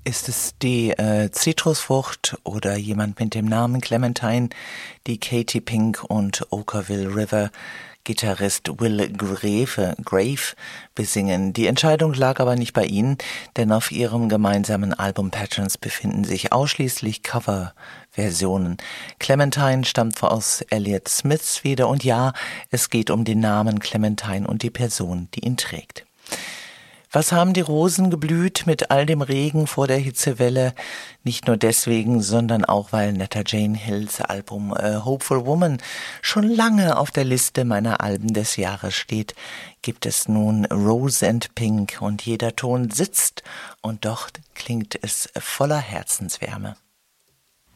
Ist es die Zitrusfrucht oder jemand mit dem Namen Clementine, die Katy Pink und Okerville River Gitarrist Will Grave besingen? Die Entscheidung lag aber nicht bei ihnen, denn auf ihrem gemeinsamen Album Patterns befinden sich ausschließlich Coverversionen. Clementine stammt aus Elliott Smiths Feder und ja, es geht um den Namen Clementine und die Person, die ihn trägt. Was haben die Rosen geblüht mit all dem Regen vor der Hitzewelle? Nicht nur deswegen, sondern auch, weil Netta Jane Hills Album Hopeful Woman schon lange auf der Liste meiner Alben des Jahres steht, gibt es nun Rose and Pink und jeder Ton sitzt und doch klingt es voller Herzenswärme.